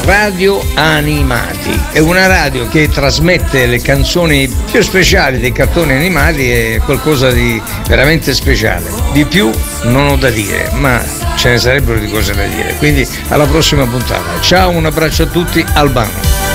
Radio Animati. È una radio che trasmette le canzoni più speciali dei cartoni animati, è qualcosa di veramente speciale. Di più non ho da dire, ma ce ne sarebbero di cose da dire. Quindi alla prossima puntata. Ciao, un abbraccio a tutti, Albano.